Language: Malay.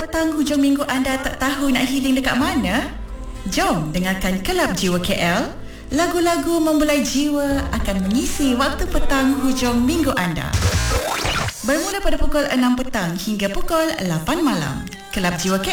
petang hujung minggu anda tak tahu nak healing dekat mana? Jom dengarkan Kelab Jiwa KL. Lagu-lagu membelai jiwa akan mengisi waktu petang hujung minggu anda. Bermula pada pukul 6 petang hingga pukul 8 malam. Kelab Jiwa KL